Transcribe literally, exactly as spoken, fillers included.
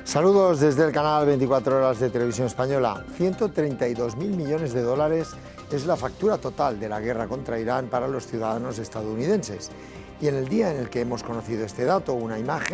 Saludos desde el canal veinticuatro horas de Televisión Española. ciento treinta y dos mil millones de dólares es la factura total de la guerra contra Irán para los ciudadanos estadounidenses. Y en el día en el que hemos conocido este dato, una imagen